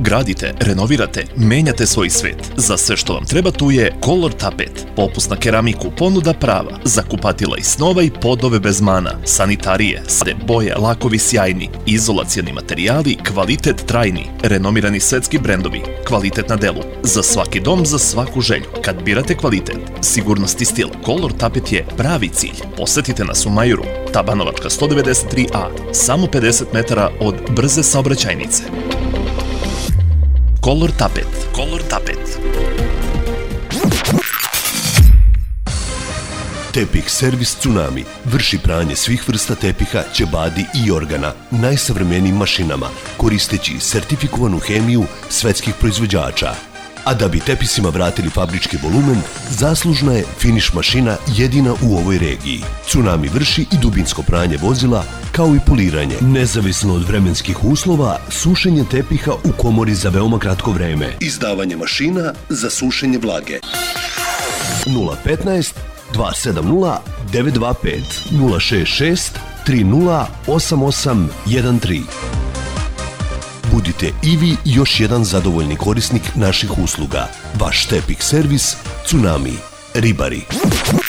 Gradite, renovirate, menjate svoj svet. Za sve što vam treba tu je Color Tapet. Popust na keramiku, ponuda prava. Za kupatila i snova i podove bez mana. Sanitarije, sade, boje, lakovi sjajni. Izolacioni materijali, kvalitet trajni. Renomirani svetski brendovi. Kvalitet na delu. Za svaki dom, za svaku želju. Kad birate kvalitet, sigurnost i stil, Color Tapet je pravi cilj. Posetite nas u Majuru, Tabanovačka 193A, samo 50 metara od brze saobraćajnice. Color Tapet. Color Tapet. Tepih servis Tsunami vrši pranje svih vrsta tepiha, ćebadi i organa najsavremenijim mašinama, koristeći sertifikovanu hemiju svetskih proizvođača. A da bi tepisima vratili fabrički volumen, zaslužna je finiš mašina jedina u ovoj regiji. Tsunami vrši i dubinsko pranje vozila, kao i poliranje. Nezavisno od vremenskih uslova, sušenje tepiha u komori za veoma kratko vreme. Izdavanje mašina za sušenje vlage. 015 270 925 066 30 8813. Budite i vi još jedan zadovoljni korisnik naših usluga. Vaš tepih servis Tsunami. Ribari.